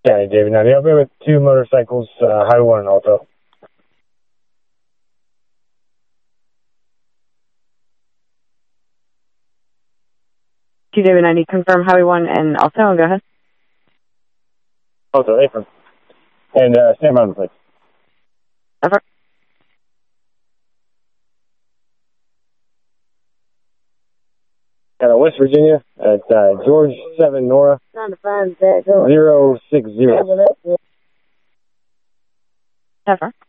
Yeah, David 90. I'll be with 2 motorcycles, Highway 1 and Alto. David 90, confirm Highway 1 and Alto, go ahead. Alto, apron. And stand by, please. Over. Got a West Virginia at George 7 Nora 060. Ever.